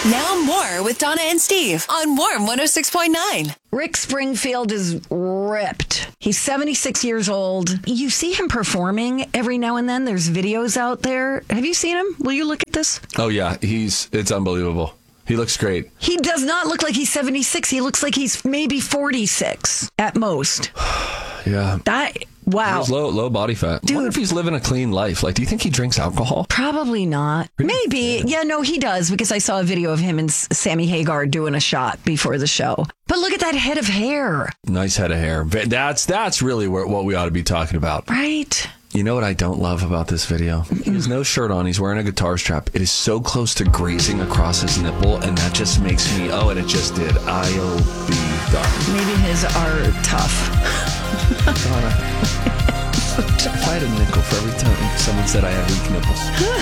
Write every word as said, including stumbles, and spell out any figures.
Now more with Donna and Steve on Warm one oh six point nine. Rick Springfield is ripped. He's seventy-six years old. You see him performing every now and then. There's videos out there. Have you seen him? Will you look at this? Oh, yeah. He's it's unbelievable. He looks great. He does not look like he's seventy-six. He looks like he's maybe forty-six at most. Yeah. That... Wow. He's low, low body fat. Dude. I wonder if he's living a clean life. Like, do you think he drinks alcohol? Probably not. Maybe. Yeah, no, he does, because I saw a video of him and Sammy Hagar doing a shot before the show. But look at that head of hair. Nice head of hair. That's that's really where, what we ought to be talking about. Right? You know what I don't love about this video? He has no shirt on. He's wearing a guitar strap. It is so close to grazing across his nipple, and that just makes me, oh, and it just did. I'll be done. Maybe his are tough. Donna, if I had a nickel for every time someone said I had weak nipples.